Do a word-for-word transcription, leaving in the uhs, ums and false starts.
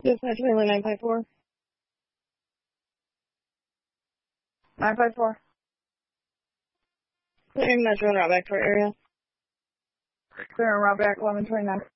Dispatch Mainland nine five four. nine five four. Clearing Metro and route back to our area. Clear and route back eleven twenty-nine.